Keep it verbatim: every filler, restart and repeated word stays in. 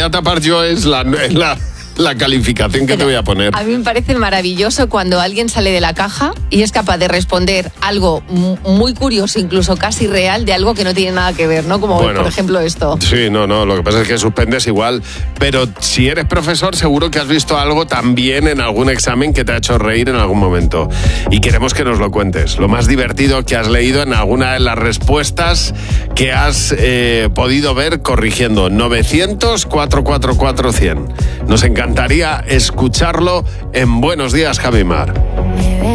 a tapar yo es la, la, la calificación que Pero te voy a poner. A mí me parece maravilloso cuando alguien sale de la caja y es capaz de responder algo muy curioso, incluso casi real, de algo que no tiene nada que ver, ¿no? Como bueno, por ejemplo esto. Sí, no, no, lo que pasa es que suspendes igual, pero si eres profesor seguro que has visto algo también en algún examen que te ha hecho reír en algún momento. Y queremos que nos lo cuentes. Lo más divertido que has leído en alguna de las respuestas que has eh, podido ver corrigiendo. novecientos, cuatrocientos cuarenta y cuatro, cien. Nos encantaría escucharlo en Buenos Días, Javi Mar.